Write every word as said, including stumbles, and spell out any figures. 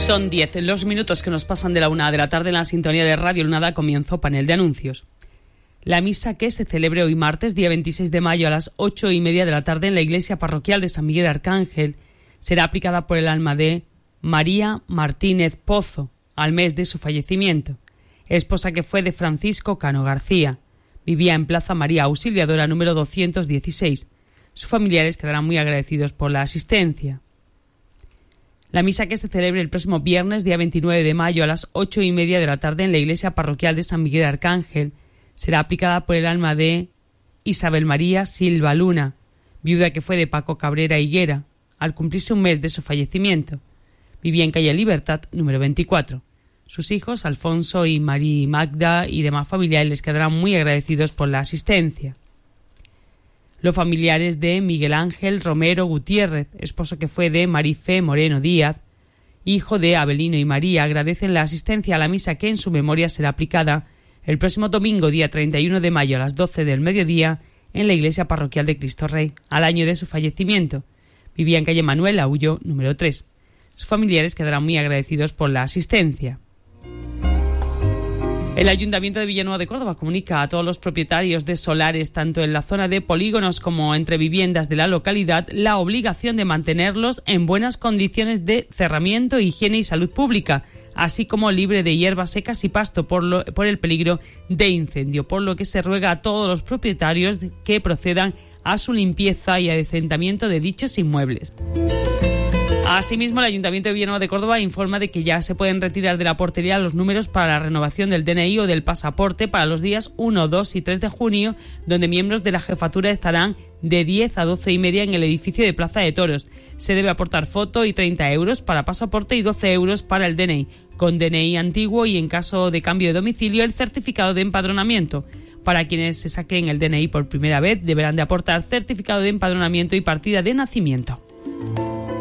Son diez los minutos que nos pasan de la una de la tarde en la sintonía de Radio Lunada. Comienzo panel de anuncios. La misa que se celebre hoy martes, día veintiséis de mayo, a las ocho y media de la tarde en la iglesia parroquial de San Miguel Arcángel, será aplicada por el alma de María Martínez Pozo, al mes de su fallecimiento, esposa que fue de Francisco Cano García. Vivía en Plaza María Auxiliadora número doscientos dieciséis. Sus familiares quedarán muy agradecidos por la asistencia. La misa que se celebre el próximo viernes, día veintinueve de mayo, a las ocho y media de la tarde en la iglesia parroquial de San Miguel Arcángel, será aplicada por el alma de Isabel María Silva Luna, viuda que fue de Paco Cabrera Higuera, al cumplirse un mes de su fallecimiento. Vivía en calle Libertad, número veinticuatro. Sus hijos, Alfonso y María Magda, y demás familiares les quedarán muy agradecidos por la asistencia. Los familiares de Miguel Ángel Romero Gutiérrez, esposo que fue de Marifé Moreno Díaz, hijo de Abelino y María, agradecen la asistencia a la misa que en su memoria será aplicada el próximo domingo, día treinta y uno de mayo, a las doce del mediodía, en la iglesia parroquial de Cristo Rey, al año de su fallecimiento. Vivía en calle Manuel Aullo, número tres. Sus familiares quedarán muy agradecidos por la asistencia. El Ayuntamiento de Villanueva de Córdoba comunica a todos los propietarios de solares, tanto en la zona de polígonos como entre viviendas de la localidad, la obligación de mantenerlos en buenas condiciones de cerramiento, higiene y salud pública, así como libre de hierbas secas y pasto por, lo, por el peligro de incendio, por lo que se ruega a todos los propietarios que procedan a su limpieza y adecentamiento de dichos inmuebles. Asimismo, el Ayuntamiento de Villanueva de Córdoba informa de que ya se pueden retirar de la portería los números para la renovación del D N I o del pasaporte para los días uno, dos y tres de junio, donde miembros de la jefatura estarán de diez a doce y media en el edificio de Plaza de Toros. Se debe aportar foto y treinta euros para pasaporte y doce euros para el D N I, con D N I antiguo y, en caso de cambio de domicilio, el certificado de empadronamiento. Para quienes se saquen el D N I por primera vez, deberán de aportar certificado de empadronamiento y partida de nacimiento.